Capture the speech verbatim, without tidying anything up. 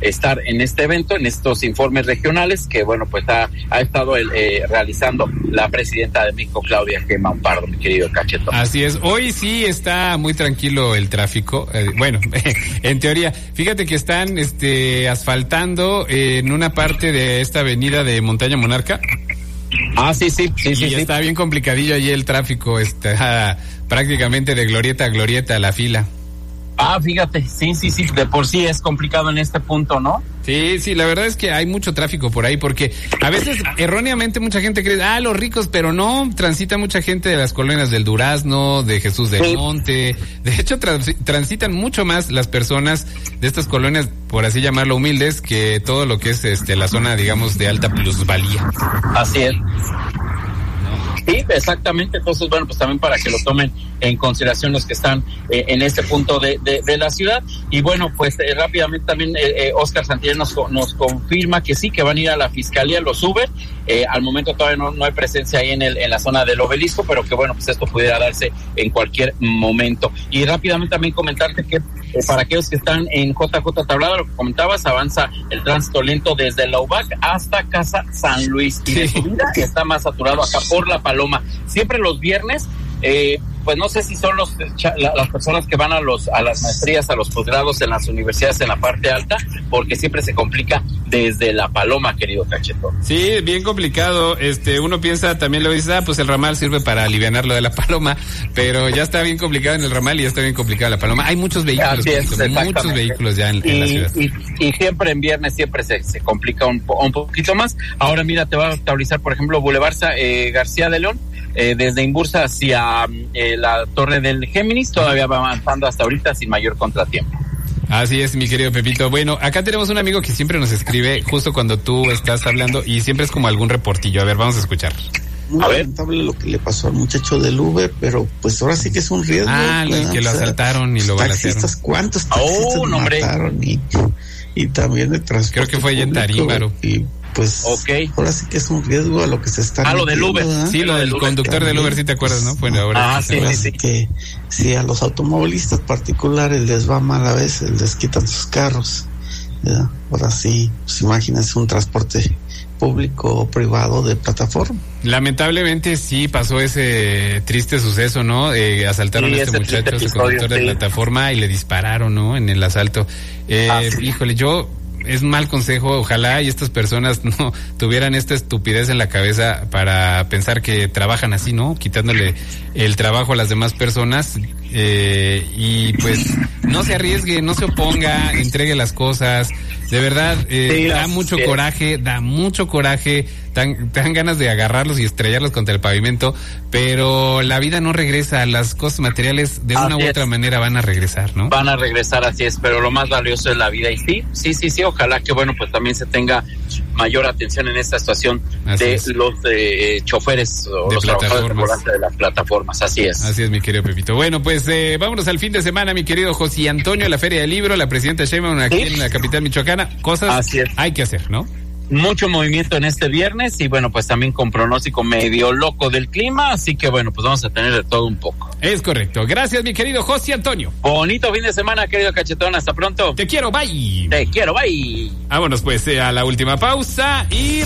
estar en este evento, en estos informes regionales que, bueno, pues ha, ha estado el, eh, realizando la presidenta de México, Claudia Sheinbaum Pardo, mi querido Cachetón. Así es, hoy sí está muy tranquilo el tráfico, eh, bueno, en teoría, fíjate que están este asfaltando eh, en una parte de esta avenida de Montaña Monarca. Ah, sí, sí, sí, y sí. está sí. bien complicadillo allí el tráfico, está prácticamente de glorieta a glorieta la fila. Ah, fíjate, sí, sí, sí, de por sí es complicado en este punto, ¿no? Sí, sí, la verdad es que hay mucho tráfico por ahí, porque a veces erróneamente mucha gente cree, ah, los ricos, pero no, transita mucha gente de las colonias del Durazno, de Jesús del sí. Monte, de hecho trans, transitan mucho más las personas de estas colonias, por así llamarlo, humildes, que todo lo que es este la zona, digamos, de alta plusvalía. Así es. Sí, exactamente. Entonces, bueno, pues también para que lo tomen en consideración los que están eh, en este punto de, de, de la ciudad. Y bueno, pues eh, rápidamente también eh, eh, Oscar Santillán nos, nos confirma que sí, que van a ir a la fiscalía los Uber. Eh, al momento todavía no, no hay presencia ahí en, el, en la zona del Obelisco, pero que bueno, pues esto pudiera darse en cualquier momento. Y rápidamente también comentarte que eh, para aquellos que están en J J Tablada, lo que comentabas, avanza el tránsito lento desde la U B A C hasta Casa San Luis. Y de subida está más saturado acá por La Paloma. Siempre los viernes, eh, pues no sé si son los las personas que van a los a las maestrías, a los posgrados en las universidades en la parte alta, porque siempre se complica desde La Paloma, querido Cachetón. Sí, bien complicado. Este, uno piensa, también lo dice, ah, pues el ramal sirve para alivianar lo de La Paloma, pero ya está bien complicado en el ramal y ya está bien complicado en La Paloma. Hay muchos vehículos, es, muchos vehículos ya en, y, en la ciudad. Y, y siempre en viernes siempre se, se complica un, un poquito más. Ahora mira, te va a estabilizar, por ejemplo, Boulevard eh, García de León, eh, desde Imbursa hacia eh, la Torre del Géminis, todavía va avanzando hasta ahorita sin mayor contratiempo. Así es, mi querido Pepito. Bueno, acá tenemos un amigo que siempre nos escribe justo cuando tú estás hablando y siempre es como algún reportillo. A ver, vamos a escuchar. Muy lamentable lo que le pasó al muchacho del Uber, pero pues ahora sí que es un riesgo. Ah, ¿verdad? que lo asaltaron y lo balacearon. ¿Cuántos taxistas oh, no, mataron? Y, y también de transporte. Creo que fue allá en Tarímbaro. Y pues okay. ahora sí que es un riesgo a lo que se está Ah, lo del Uber. ¿verdad? Sí, lo del conductor también, del Uber, sí te acuerdas, ¿no? Bueno, ahora ah, sí, ahora sí, sí sí. que si a los automovilistas particulares les va mal a veces, les quitan sus carros, ¿verdad? Ahora sí, pues imagínense un transporte público o privado de plataforma. Lamentablemente sí pasó ese triste suceso, ¿no? Eh, asaltaron sí, a este muchacho, ese conductor sí. de plataforma, y le dispararon, ¿no? En el asalto. Eh, ah, sí. Híjole, yo... es un mal consejo, ojalá y estas personas no tuvieran esta estupidez en la cabeza para pensar que trabajan así, ¿no? Quitándole el trabajo a las demás personas, eh, y pues no se arriesgue, no se oponga, entregue las cosas, de verdad, eh, sí, da mucho sí. coraje, da mucho coraje, dan, dan ganas de agarrarlos y estrellarlos contra el pavimento, pero la vida no regresa, las cosas materiales de una así u otra es. manera van a regresar, ¿no? Van a regresar, así es, pero lo más valioso es la vida, y sí, sí, sí, sí, ojalá que, bueno, pues también se tenga mayor atención en esta situación así de es. los eh, choferes o de los trabajadores de volante de las plataformas, así es. Así es, mi querido Pepito. Bueno, pues eh, vámonos al fin de semana, mi querido José Antonio, la Feria del Libro, la presidenta Sheinbaum aquí ¿sí? en la capital michoacana, cosas así es. hay que hacer, ¿no? Mucho movimiento en este viernes y bueno, pues también con pronóstico medio loco del clima, así que bueno, pues vamos a tener de todo un poco. Es correcto. Gracias, mi querido José Antonio. Bonito fin de semana, querido Cachetón, hasta pronto. Te quiero, bye. Te quiero, bye. Vámonos pues eh, a la última pausa y